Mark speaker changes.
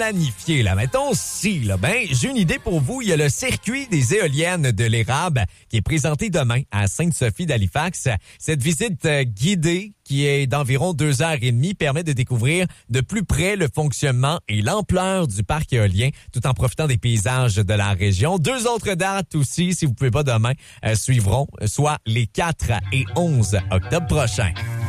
Speaker 1: planifier, là, mettons si, là, ben, j'ai une idée pour vous. Il y a le circuit des éoliennes de l'érable qui est présenté demain à Sainte-Sophie d'Halifax. Cette visite guidée qui est d'environ 2h30 permet de découvrir de plus près le fonctionnement et l'ampleur du parc éolien tout en profitant des paysages de la région. 2 autres dates aussi, si vous pouvez pas demain, suivront, soit les 4 et 11 octobre prochains.